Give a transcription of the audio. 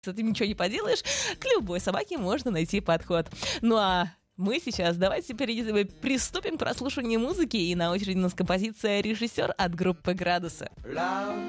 Ты ничего не поделаешь, к любой собаке можно найти подход. Ну а мы сейчас давайте приступим к прослушиванию музыки, и на очереди у нас композиция «Режиссер» от группы «Градусы».